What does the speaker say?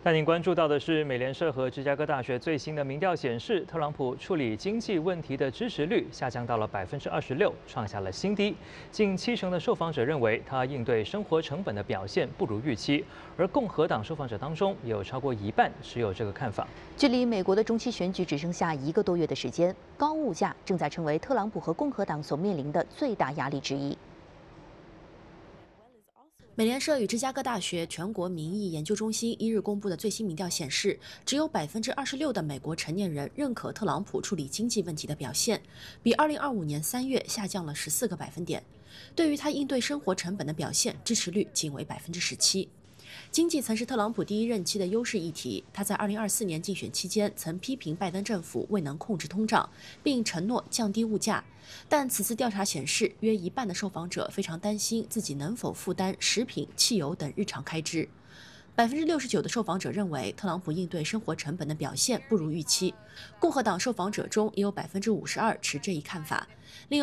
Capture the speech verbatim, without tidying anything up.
带您关注到的是，美联社和芝加哥大学最新的民调显示，特朗普处理经济问题的支持率下降到了百分之二十六，创下了新低。近七成的受访者认为他应对生活成本的表现不如预期，而共和党受访者当中也有超过一半持有这个看法。 距离美国的中期选举只剩下一个多月的时间，高物价正在成为特朗普和共和党所面临的最大压力之一。 美联社与芝加哥大学全国民意研究中心一日公布的最新民调显示，只有百分之二十六的美国成年人认可特朗普处理经济问题的表现，比二零二五年三月下降了十四个百分点。对于他应对生活成本的表现，支持率仅为百分之十七。 经济曾是特朗普第一任期的优势议题。他在二零二四年竞选期间曾批评拜登政府未能控制通胀，并承诺降低物价。但此次调查显示，约一半的受访者非常担心自己能否负担食品、汽油等日常开支。百分之六十九的受访者认为特朗普应对生活成本的表现不如预期。共和党受访者中也有百分之五十二持这一看法。另有